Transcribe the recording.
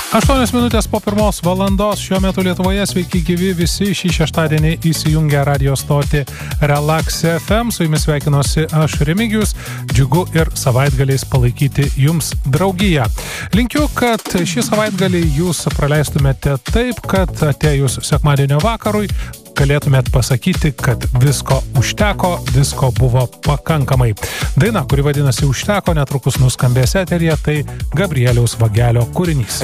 8 minutės po 1 valandos šiuo metu Lietuvoje. Sveiki gyvi visi šį šeštadienį įsijungę radio stotį Relax FM. Su jumis sveikinuosi aš Remigijus. Džiugu ir savaitgaliais palaikyti jums draugiją. Linkiu, kad šį savaitgalį jūs praleistumėte taip, kad atėjus sekmadienio vakarui galėtumėt pasakyti, kad visko užteko, visko buvo pakankamai. Daina, kuri vadinasi Užteko, netrukus nuskambės eteryje, tai Gabrieliaus Vagelio kūrinys.